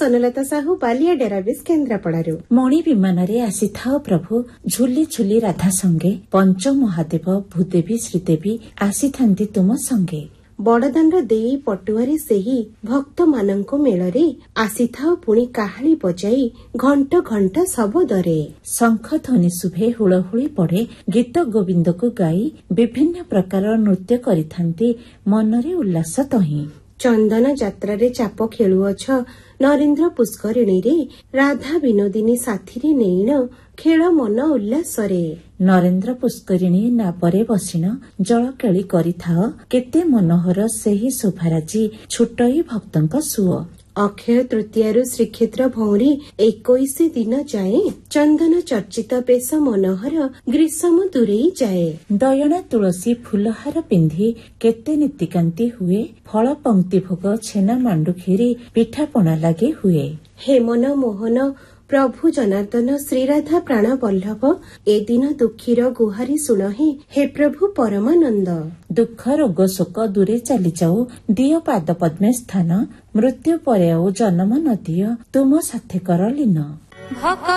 ସନଲତା ସାହୁ ବାଲିଆ ଡେରାବିସ୍ କେନ୍ଦ୍ରାପଡ଼ାରୁ। ମଣି ବିମାନରେ ଆସିଥାଅ ପ୍ରଭୁ, ଝୁଲି ଝୁଲି ରାଧା ସଙ୍ଗେ, ପଞ୍ଚ ମହାଦେବ ଭୂଦେବୀ ଶ୍ରୀଦେବୀ ଆସିଥାନ୍ତି ତୁମ ସଙ୍ଗେ। ବଡ଼ଦାଣ୍ଡ ଦେଇ ପଟୁଆରେ ସେହି ଭକ୍ତମାନଙ୍କ ମେଳରେ, ଆସିଥାଅ ପୁଣି କାହାଳି ବଜାଇ ଘଣ୍ଟ ଘଣ୍ଟ ଶବଦରେ। ଶଙ୍ଖ ଧ୍ୱନି ଶୁଭେ, ହୁଳହୁଳି ପଡ଼େ, ଗୀତ ଗୋବିନ୍ଦକୁ ଗାଇ ବିଭିନ୍ନ ପ୍ରକାର ନୃତ୍ୟ କରିଥାନ୍ତି, ମନରେ ଉଲ୍ଲାସ ତହିଁ। ଚନ୍ଦନ ଯାତ୍ରାରେ ଚାପ ଖେଳୁଅଛ ନରେନ୍ଦ୍ର ପୁଷ୍କରିଣୀରେ, ରାଧା ବିନୋଦିନୀ ସାଥିରେ ନେଇଣ ଖେଳ ମନ ଉଲ୍ଲାସରେ। ନରେନ୍ଦ୍ର ପୁଷ୍କରିଣୀ ନାବରେ ବସିଣ, ଜଳ କେଳି କରିଥାଅ, କେତେ ମନୋହର ସେହି ଶୋଭାରାଜି, ଛୁଟଇ ଭକ୍ତଙ୍କ ସୁଅ। ଅକ୍ଷୟ ତୃତୀୟାରୁ ଶ୍ରୀକ୍ଷେତ୍ର ଭଉଁରୀ 21 ଦିନ ଯାଏ, ଚନ୍ଦନ ଚର୍ଚ୍ଚିତ ବେଶ ମନୋହର ଗ୍ରୀଷମ ଦୂରେଇ ଯାଏ। ଦୟଣା ତୁଳସୀ ଫୁଲହାର ପିନ୍ଧି କେତେ ନୀତିକାନ୍ତି ହୁଏ, ଫଳ ପଙ୍କ୍ତି ଭୋଗ ଛେନା ମାଣ୍ଡୁ କ୍ଷୀରି ପିଠାପଣା ଲାଗି ହୁଏ। ହେମନ ମୋହନ ପ୍ରଭୁ ଜନାର୍ଦ୍ଦନ ଶ୍ରୀରାଧା ପ୍ରାଣ ବଲ୍ଲଭ, ଏ ଦିନ ଦୁଃଖୀର ଗୁହାରି ଶୁଣହି ହେ ପ୍ରଭୁ ପରମାନନ୍ଦ। ଦୁଃଖ ରୋଗ ଶୋକ ଦୂରେ ଚାଲିଯାଉ, ଦିଅ ପାଦ ପଦ୍ମେ ସ୍ଥାନ, ମୃତ୍ୟୁ ପରେ ଆଉ ଜନ୍ମ ନ ଦିଅ, ତୁମ ସାଥେ କର ଲୀନ।